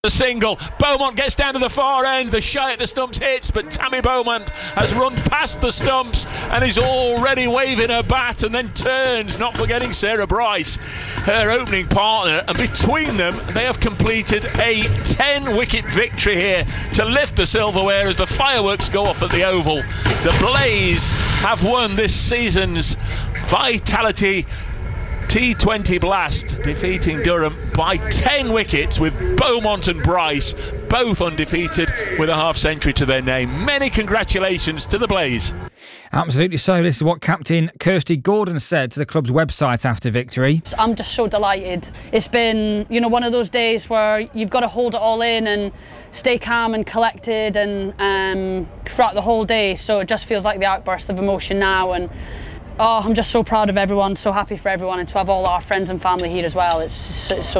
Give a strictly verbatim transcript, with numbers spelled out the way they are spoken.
The single. Beaumont gets down to the far end. The shy at the stumps hits, but Tammy Beaumont has run past the stumps and is already waving her bat, and then turns, not forgetting Sarah Bryce, her opening partner, and between them they have completed a ten wicket victory here to lift the silverware as the fireworks go off at the Oval. The Blaze have won this season's Vitality T twenty Blast, defeating Durham by ten wickets, with Beaumont and Bryce both undefeated with a half century to their name. Many congratulations to the Blaze. Absolutely so. This is what Captain Kirsty Gordon said to the club's website after victory. I'm just so delighted. It's been, you know, one of those days where you've got to hold it all in and stay calm and collected and um, throughout the whole day. So it just feels like the outburst of emotion now, and oh, I'm just so proud of everyone, so happy for everyone, and to have all our friends and family here as well. It's, it's so